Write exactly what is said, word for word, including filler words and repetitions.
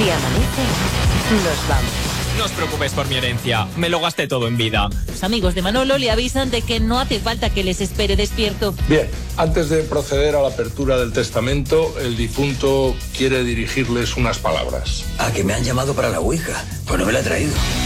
Si amanece, nos vamos. No os preocupéis por mi herencia, me lo gasté todo en vida. Los amigos de Manolo le avisan de que no hace falta que les espere despierto. Bien, antes de proceder a la apertura del testamento, el difunto quiere dirigirles unas palabras. Ah, que me han llamado para la Ouija, pues no me la he traído.